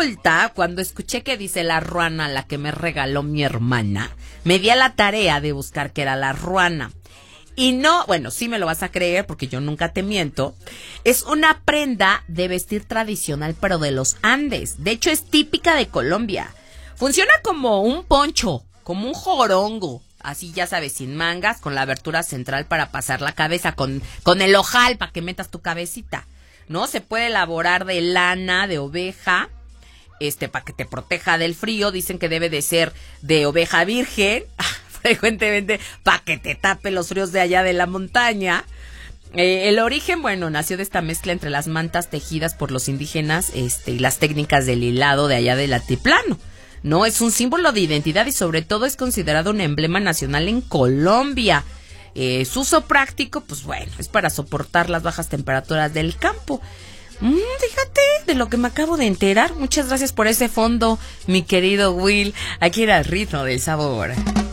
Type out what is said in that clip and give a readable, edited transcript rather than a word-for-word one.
resulta, cuando escuché que dice la ruana, la que me regaló mi hermana, me di a la tarea de buscar qué era la ruana. Y no, bueno, sí me lo vas a creer porque yo nunca te miento. Es una prenda de vestir tradicional, pero de los Andes. De hecho, es típica de Colombia. Funciona como un poncho, como un jorongo. Así, ya sabes, sin mangas, con la abertura central para pasar la cabeza, con el ojal para que metas tu cabecita, ¿no? Se puede elaborar de lana, de oveja, para que te proteja del frío. Dicen que debe de ser de oveja virgen, frecuentemente, para que te tape los fríos de allá de la montaña. El origen, bueno, nació de esta mezcla entre las mantas tejidas por los indígenas, y las técnicas del hilado de allá del altiplano. No, es un símbolo de identidad y sobre todo es considerado un emblema nacional en Colombia. Su uso práctico, pues bueno, es para soportar las bajas temperaturas del campo. Fíjate de lo que me acabo de enterar. Muchas gracias por ese fondo, mi querido Will. Aquí era el ritmo del sabor.